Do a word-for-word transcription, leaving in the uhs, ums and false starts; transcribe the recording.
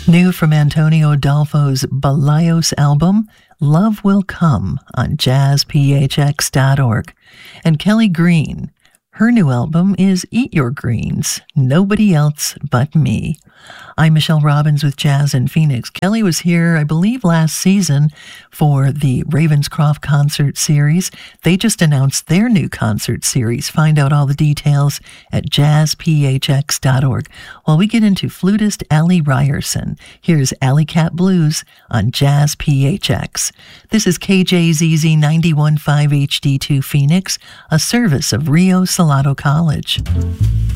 New from Antonio Adolfo's Balaios album, Love Will Come, on jazz p h x dot org. And Kelly Green, her new album is Eat Your Greens, Nobody Else But Me. I'm Michelle Robbins with Jazz in Phoenix. Kelly was here, I believe, last season for the Ravenscroft concert series. They just announced their new concert series. Find out all the details at jazz p h x dot org. While we get into flutist Allie Ryerson, here's Alley Cat Blues on Jazz P H X. This is K J Z Z ninety-one point five H D two Phoenix, a service of Rio Salado College.